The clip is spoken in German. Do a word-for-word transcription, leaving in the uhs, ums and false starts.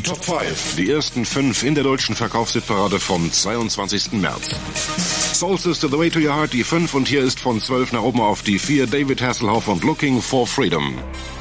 Top fünf. Die ersten fünf in der deutschen Verkaufshitparade vom zweiundzwanzigsten März. Soul Sister, The Way to Your Heart, die fünf, und hier ist von zwölf nach oben auf die vier David Hasselhoff und Looking for Freedom.